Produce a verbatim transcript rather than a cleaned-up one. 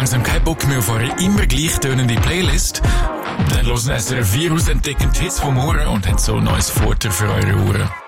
langsam keinen Bock mehr auf eure immer gleich tönende Playlist? Dann hören S R F vier aus, entdecken die Hits vom Ohren und haben so ein neues Futter für eure Ohren.